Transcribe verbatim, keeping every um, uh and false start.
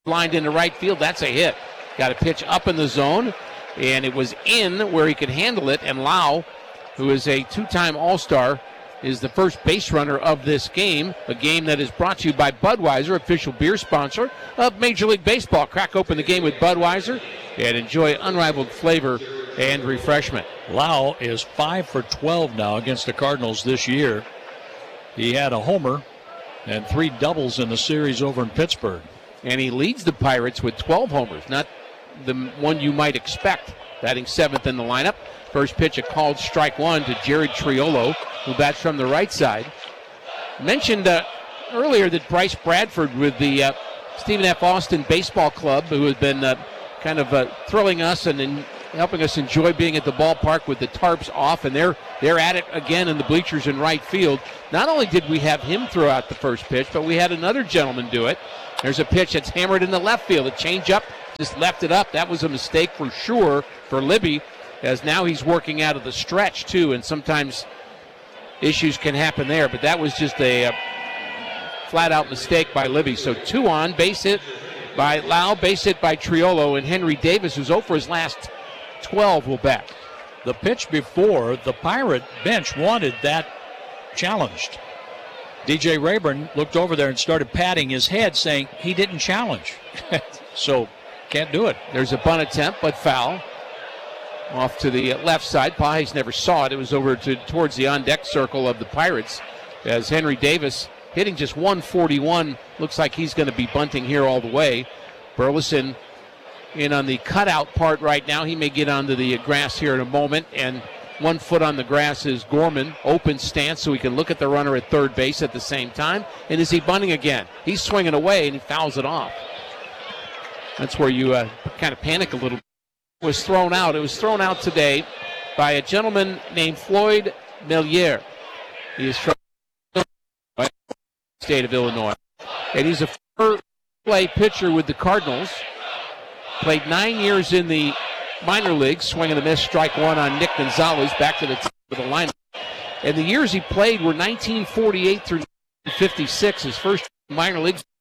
lined into right field. That's a hit. Got a pitch up in the zone, and it was in where he could handle it. And Lau, who is a two-time All-Star, is the first base runner of this game, a game that is brought to you by Budweiser, official beer sponsor of Major League Baseball. Crack open the game with Budweiser and enjoy unrivaled flavor and refreshment. Lau is five for twelve now against the Cardinals this year. He had a homer and three doubles in the series over in Pittsburgh. And he leads the Pirates with twelve homers, not the one you might expect, batting seventh in the lineup. First pitch, a called strike one to Jared Triolo, who bats from the right side. Mentioned uh, earlier that Bryce Bradford with the uh, Stephen F. Austin Baseball Club, who has been uh, kind of uh, thrilling us and in, helping us enjoy being at the ballpark with the tarps off, and they're they're at it again in the bleachers in right field. Not only did we have him throw out the first pitch, but we had another gentleman do it. There's a pitch that's hammered in the left field. A changeup, just left it up. That was a mistake for sure for Libby, as now he's working out of the stretch too, and sometimes issues can happen there. But that was just a, a flat-out mistake by Libby. So two on, base hit by Lau, base hit by Triolo, and Henry Davis, who's oh for his last twelve, will bat. The pitch before, the Pirate bench wanted that challenged. D J Rayburn looked over there and started patting his head, saying he didn't challenge. So, can't do it. There's a bunt attempt, but foul. Off to the left side. Pages never saw it. It was over to towards the on-deck circle of the Pirates, as Henry Davis, hitting just one forty-one, looks like he's going to be bunting here all the way. Burleson in on the cutout part right now. He may get onto the grass here in a moment, and one foot on the grass is Gorman. Open stance so he can look at the runner at third base at the same time. And is he bunting again? He's swinging away, and he fouls it off. That's where you uh, kind of panic a little. It was thrown out. It was thrown out today by a gentleman named Floyd Millier. He is from the state of Illinois. And he's a first play pitcher with the Cardinals. Played nine years in the minor leagues, swing and a miss, strike one on Nick Gonzalez, back to the top of the lineup. And the years he played were nineteen forty-eight through nineteen fifty-six, his first minor leagues.